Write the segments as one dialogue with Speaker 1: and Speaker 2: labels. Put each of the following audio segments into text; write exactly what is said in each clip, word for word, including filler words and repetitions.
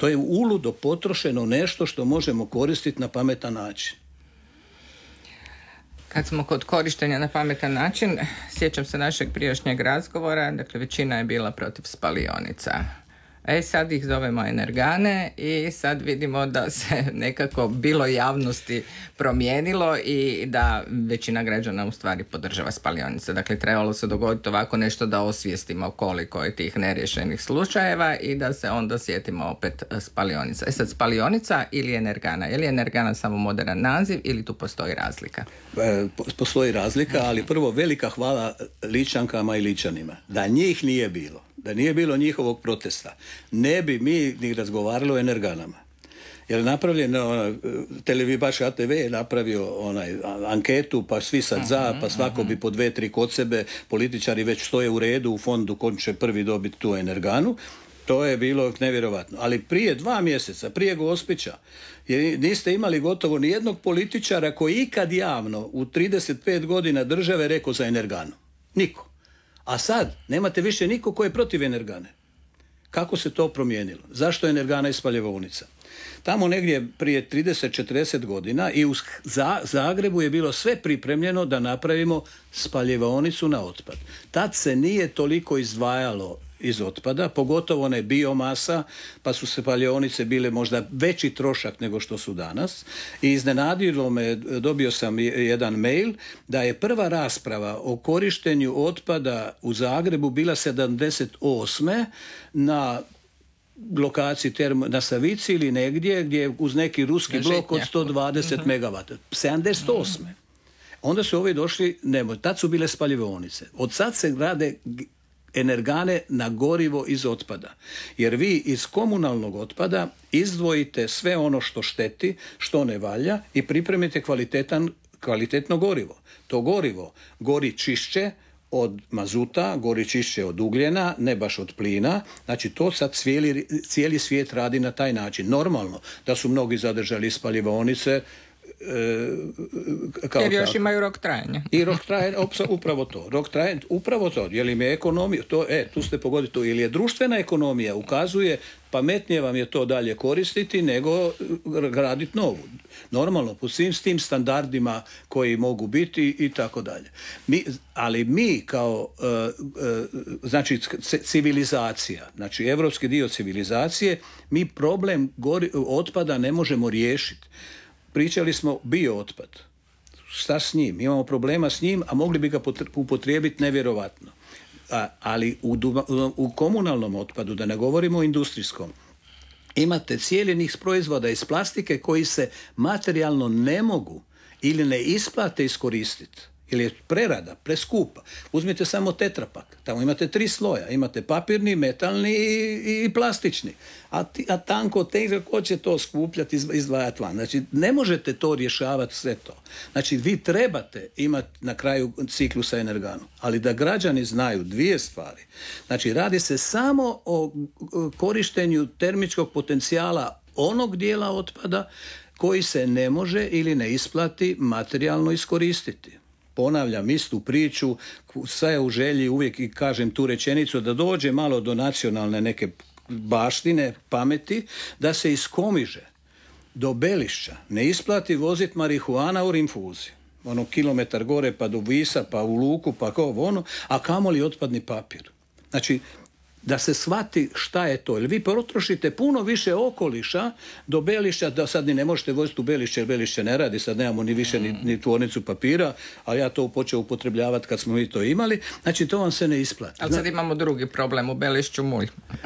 Speaker 1: To je uludo potrošeno nešto što možemo koristiti na pametan način.
Speaker 2: Kad smo kod korištenja na pametan način, sjećam se našeg prijašnjeg razgovora, dakle većina je bila protiv spalionica. E sad ih zovemo energane i sad vidimo da se nekako bilo javnosti promijenilo i da većina građana u stvari podržava spalionice. Dakle, trebalo se dogoditi ovako nešto da osvijestimo koliko je tih neriješenih slučajeva i da se onda sjetimo opet spalionica. E sad, spalionica ili energana? Je li energana samo moderan naziv ili tu postoji razlika?
Speaker 1: E, postoji razlika, ali prvo velika hvala Ličankama i Ličanima. Da njih nije bilo, da nije bilo njihovog protesta, ne bi mi ni razgovarali o energanama. Jer napravljeno, televibaš A T V je napravio onaj anketu, pa svi sad za, pa svako bi po dve, tri kod sebe, političari već stoje u redu u fondu ko će prvi dobiti tu energanu. To je bilo nevjerovatno. Ali prije dva mjeseca, prije Gospića, je, niste imali gotovo ni jednog političara koji ikad javno u trideset pet godina države rekao za energanu. Niko. A sad nemate više niko ko je protiv energane. Kako se to promijenilo? Zašto energana i spaljevonica? Tamo negdje prije trideset četrdeset godina i u Zagrebu je bilo sve pripremljeno da napravimo spaljevonicu na otpad. Tad se nije toliko izdvajalo iz otpada, pogotovo ne biomasa, pa su spaljeonice bile možda veći trošak nego što su danas. I iznenadilo me, dobio sam jedan mail, da je prva rasprava o korištenju otpada u Zagrebu bila sedamdeset osme na lokaciji termo, na Savici ili negdje gdje uz neki ruski blok od sto dvadeset uh-huh. megavata. sedamdeset osme Uh-huh. Onda su ovi došli, ne, tad su bile spaljevonice. Od sad se rade energane na gorivo iz otpada. Jer vi iz komunalnog otpada izdvojite sve ono što šteti, što ne valja i pripremite kvalitetan, kvalitetno gorivo. To gorivo gori čišće od mazuta, gori čišće od ugljena, ne baš od plina. Znači to sad cijeli, cijeli svijet radi na taj način. Normalno da su mnogi zadržali spaljevonice,
Speaker 2: kao jer još tako. Imaju rok trajanja.
Speaker 1: I rok trajanja, upravo to. Rok trajanja, upravo to. Je li mi je ekonomija, to, e, tu ste pogodili to. Ili je društvena ekonomija, ukazuje, pametnije vam je to dalje koristiti nego graditi novu. Normalno, po svim s tim standardima koji mogu biti i tako dalje. Mi, ali mi kao uh, uh, znači civilizacija, znači evropski dio civilizacije, mi problem gori, otpada ne možemo riješiti. Pričali smo bio otpad. Šta s njim? Imamo problema s njim, a mogli bi ga upotrijebiti nevjerovatno. A, ali u, u komunalnom otpadu, da ne govorimo o industrijskom, imate cijeli niz proizvoda iz plastike koji se materijalno ne mogu ili ne isplate iskoristiti. Ili je prerada, preskupa. Uzmite samo tetrapak. Tamo imate tri sloja. Imate papirni, metalni i, i plastični. A, ti, a tanko te, ko će to skupljati, izdvajati van? Znači, ne možete to rješavati sve to. Znači, vi trebate imati na kraju ciklusa energanu. Ali da građani znaju dvije stvari. Znači, radi se samo o korištenju termičkog potencijala onog dijela otpada koji se ne može ili ne isplati materijalno iskoristiti. Ponavljam istu priču, sve u želji uvijek i kažem tu rečenicu da dođe malo do nacionalne neke baštine, pameti, da se iz Komiže do Belišća ne isplati voziti marihuana u rinfuzi. Ono kilometar gore pa do Visa, pa u Luku, pa kao ono, a kamoli otpadni papir. Znači, da se shvati šta je to. Jer vi potrošite puno više okoliša do Belišća, da sad ni ne možete voziti u Belišće, jer Belišće ne radi, sad nemamo ni više ni, ni tvornicu papira, a ja to počeo upotrebljavati kad smo mi to imali. Znači, to vam se ne isplati.
Speaker 2: Ali sad imamo drugi problem, u Belišću mulj.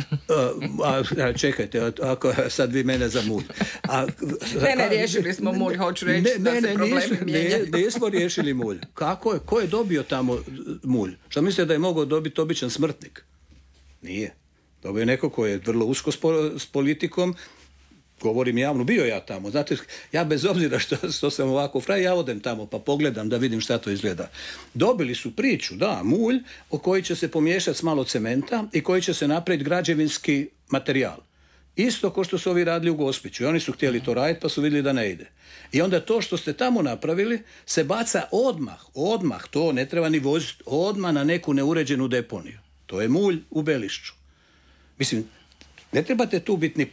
Speaker 1: a, a, čekajte, ako sad vi mene za mulj. A,
Speaker 2: ne, ne, riješili smo mulj, hoću reći ne, da ne, se problemi nisu, mijenjaju.
Speaker 1: Ne, nismo riješili mulj. Kako je? Ko je dobio tamo mulj? Šta mislite da je mogao dobiti običan smrtnik? Nije. Dobio je neko koji je vrlo usko s politikom, govorim javno, bio ja tamo. Znate, ja bez obzira što, što sam ovako fraj, ja odem tamo pa pogledam da vidim šta to izgleda. Dobili su priču, da, mulj, o koji će se pomiješati s malo cementa i koji će se napraviti građevinski materijal. Isto ko što su ovi radili u Gospiću. I oni su htjeli to raditi pa su vidjeli da ne ide. I onda to što ste tamo napravili se baca odmah, odmah, to ne treba ni voziti, odmah na neku neuređenu deponiju. To je mulj u Belišću. Mislim, ne trebate tu biti ni